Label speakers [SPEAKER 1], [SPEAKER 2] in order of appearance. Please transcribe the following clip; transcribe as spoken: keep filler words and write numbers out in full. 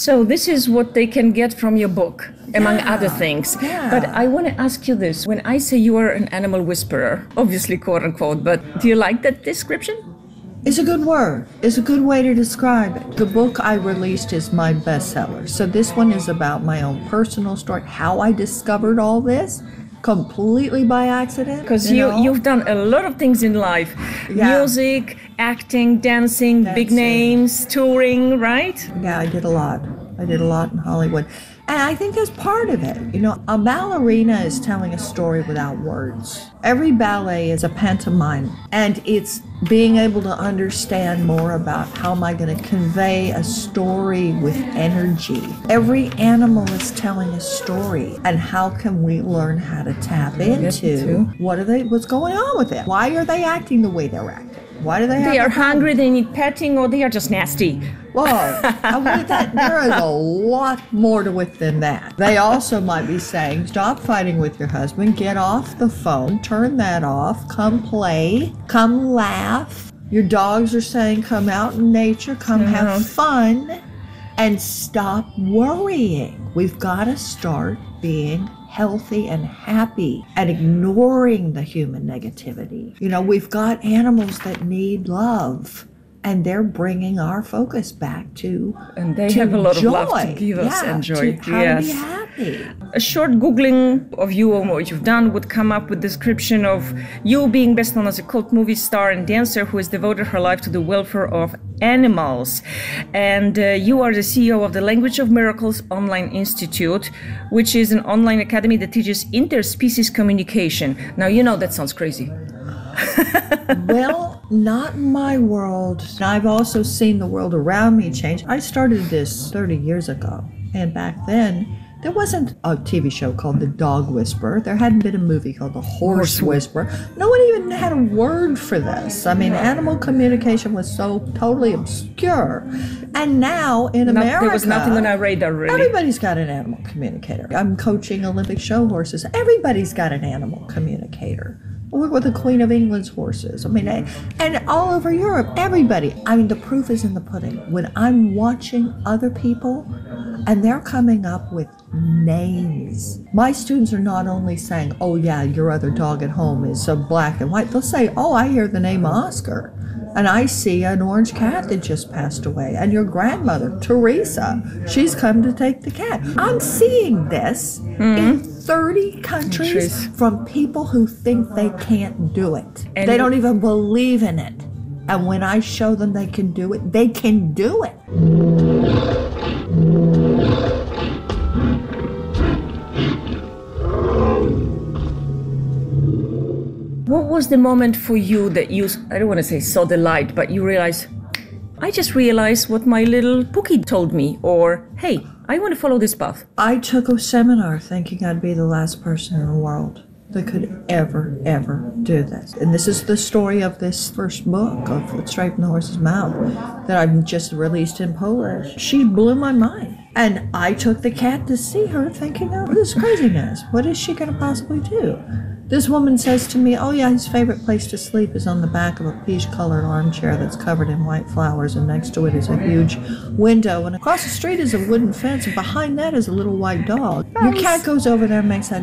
[SPEAKER 1] So this is what they can get from your book, among
[SPEAKER 2] Yeah,
[SPEAKER 1] other things.
[SPEAKER 2] yeah.
[SPEAKER 1] But I want to ask you this. When I say you are an animal whisperer, obviously quote unquote, but do you like that description?
[SPEAKER 2] It's a good word. It's a good way to describe it. The book I released is my bestseller. So this one is about my own personal story, how I discovered all this completely by accident.
[SPEAKER 1] Because you,
[SPEAKER 2] know?
[SPEAKER 1] you've done a lot of things in life.
[SPEAKER 2] Yeah.
[SPEAKER 1] Music, acting, dancing, big
[SPEAKER 2] Dancing.
[SPEAKER 1] names, touring, right?
[SPEAKER 2] Yeah, I did a lot. I did a lot in Hollywood. And I think that's part of it. You know, a ballerina is telling a story without words. Every ballet is a pantomime, and it's being able to understand more about how am I going to convey a story with energy. Every animal is telling a story, and how can we learn how to tap into what are they, what's going on with it? Why are they acting the way they're acting? Why do they have
[SPEAKER 1] They are
[SPEAKER 2] a problem?
[SPEAKER 1] hungry, they need petting, or they are just nasty.
[SPEAKER 2] Whoa, I mean, that, there is a lot more to it than that. They also might be saying, stop fighting with your husband, get off the phone, turn that off, come play, come laugh. Your dogs are saying, come out in nature, come have fun, and stop worrying. We've got to start being healthy and happy and ignoring the human negativity. You know, we've got animals that need love, and they're bringing our focus back to
[SPEAKER 1] And they
[SPEAKER 2] to
[SPEAKER 1] have a lot
[SPEAKER 2] joy.
[SPEAKER 1] of love to give us
[SPEAKER 2] Yeah,
[SPEAKER 1] and joy.
[SPEAKER 2] to how
[SPEAKER 1] Yes.
[SPEAKER 2] to be happy.
[SPEAKER 1] A short Googling of you and what you've done would come up with description of you being best known as a cult movie star and dancer who has devoted her life to the welfare of animals. And uh, you are the C E O of the Language of Miracles Online Institute, which is an online academy that teaches interspecies communication. Now, you know that sounds crazy.
[SPEAKER 2] Well, not in my world. I've also seen the world around me change. I started this thirty years ago, and back then, there wasn't a T V show called The Dog Whisperer. There hadn't been a movie called The Horse,
[SPEAKER 1] Horse
[SPEAKER 2] Whisperer. No one even had a word for this. I mean, animal communication was so totally obscure. And now in
[SPEAKER 1] Not-
[SPEAKER 2] America,
[SPEAKER 1] there was nothing on our radar, really.
[SPEAKER 2] everybody's got an animal communicator. I'm coaching Olympic show horses. Everybody's got an animal communicator. I work with the Queen of England's horses. I mean, I- and all over Europe, everybody. I mean, the proof is in the pudding. When I'm watching other people and they're coming up with names. My students are not only saying, oh yeah, your other dog at home is so black and white. They'll say, oh, I hear the name Oscar. And I see an orange cat that just passed away. And your grandmother, Teresa, she's come to take the cat. I'm seeing this in thirty countries
[SPEAKER 1] Countries.
[SPEAKER 2] from people who think they can't do it.
[SPEAKER 1] And
[SPEAKER 2] they don't even believe in it. And when I show them they can do it, they can do it.
[SPEAKER 1] What was the moment for you that you, I don't want to say saw the light, but you realized, I just realized what my little Pookie told me, or, hey, I want to follow this path.
[SPEAKER 2] I took a seminar thinking I'd be the last person in the world that could ever, ever do this. And this is the story of this first book of Straight from the Horse's Mouth that I've just released in Polish. She blew my mind. And I took the cat to see her thinking, oh, this is craziness. What is she going to possibly do? This woman says to me, oh yeah, his favorite place to sleep is on the back of a peach-colored armchair that's covered in white flowers, and next to it is a huge window, and across the street is a wooden fence, and behind that is a little white dog. Your cat goes over there and makes that